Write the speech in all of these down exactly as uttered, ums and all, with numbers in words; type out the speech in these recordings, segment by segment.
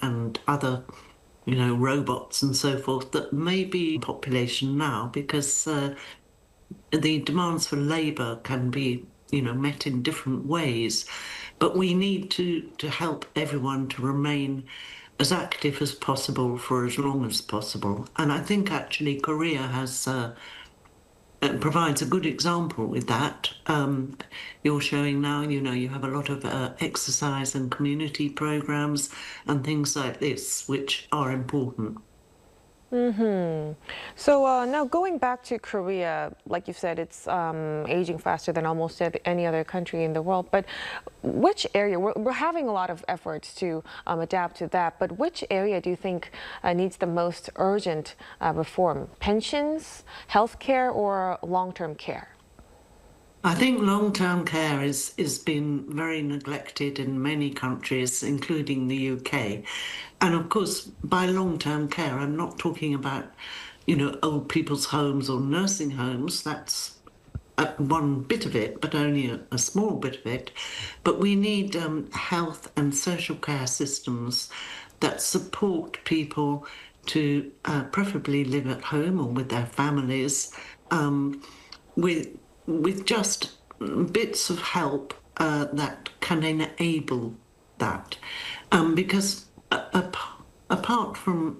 and other, you know, robots and so forth that may be in population now, because uh, the demands for labour can be, you know, met in different ways. But we need to, to help everyone to remain as active as possible for as long as possible. And I think actually Korea has uh, uh, provides a good example with that. Um, you're showing now, you know, you have a lot of uh, exercise and community programs and things like this, which are important. Mm-hmm. So uh, now going back to Korea, like you said, it's um, aging faster than almost any other country in the world. But which area, we're, we're having a lot of efforts to um, adapt to that, but which area do you think uh, needs the most urgent uh, reform? Pensions, healthcare, or long-term care? I think long-term care is is been very neglected in many countries, including the U K. And of course, by long-term care, I'm not talking about, you know, old people's homes or nursing homes. That's uh, one bit of it, but only a, a small bit of it. But we need um, health and social care systems that support people to uh, preferably live at home or with their families, um, with with just bits of help uh, that can enable that. Um, because uh, apart from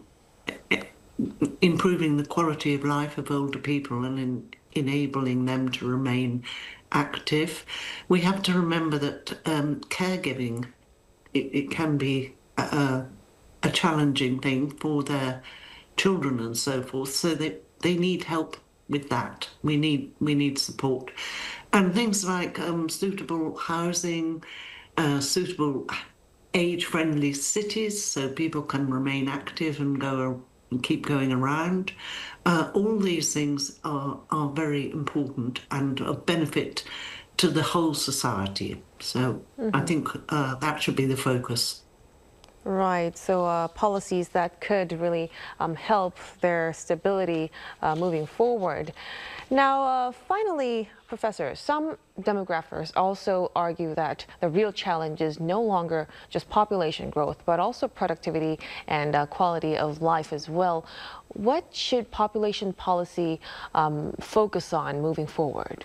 improving the quality of life of older people and in enabling them to remain active, we have to remember that um, caregiving, it, it can be a, a challenging thing for their children and so forth, so that they need help with that. We need we need support, and things like um, suitable housing, uh, suitable age-friendly cities, so people can remain active and go and keep going around. Uh, all these things are are very important and of benefit to the whole society. So mm-hmm. I think uh, that should be the focus. Right, so uh, policies that could really um, help their stability uh, moving forward. Now, uh, finally, Professor, some demographers also argue that the real challenge is no longer just population growth, but also productivity and uh, quality of life as well. What should population policy um, focus on moving forward?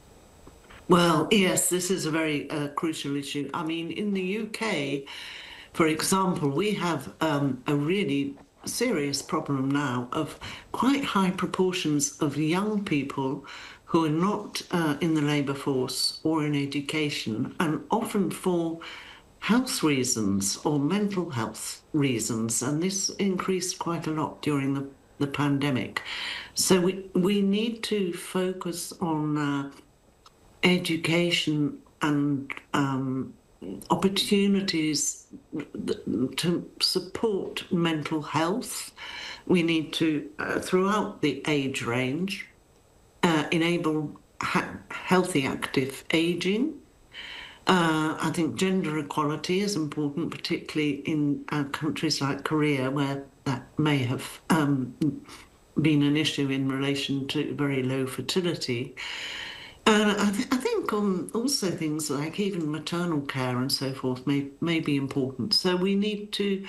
Well, yes, this is a very uh, crucial issue. I mean, in the U K, for example, we have um, a really serious problem now of quite high proportions of young people who are not uh, in the labour force or in education, and often for health reasons or mental health reasons. And this increased quite a lot during the, the pandemic. So we, we need to focus on uh, education and um, opportunities to support mental health. We need to, uh, throughout the age range, uh, enable ha healthy, active aging. Uh, I think gender equality is important, particularly in uh, countries like Korea, where that may have um, been an issue in relation to very low fertility. And I, th I think um, also things like even maternal care and so forth may, may be important. So we need to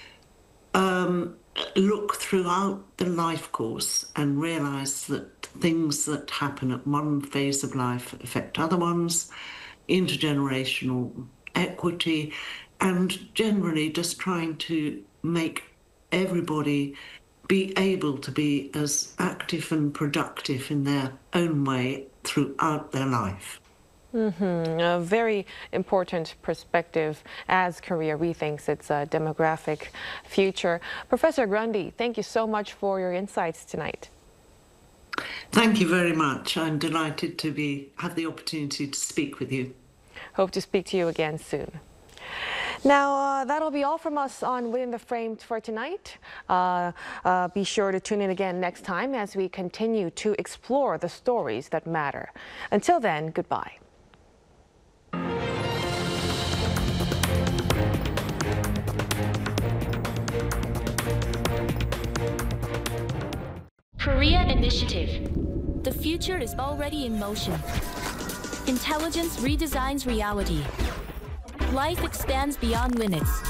um, look throughout the life course and realise that things that happen at one phase of life affect other ones, intergenerational equity, and generally just trying to make everybody be able to be as active and productive in their own way throughout their life. Mm-hmm. A very important perspective as Korea rethinks its uh, demographic future. Professor Grundy, thank you so much for your insights tonight. Thank you very much. I'm delighted to be have the opportunity to speak with you. Hope to speak to you again soon. Now, uh, that'll be all from us on Within the Frame for tonight. Uh, uh, be sure to tune in again next time as we continue to explore the stories that matter. Until then, goodbye. Korea Initiative. The future is already in motion. Intelligence redesigns reality. Life expands beyond limits.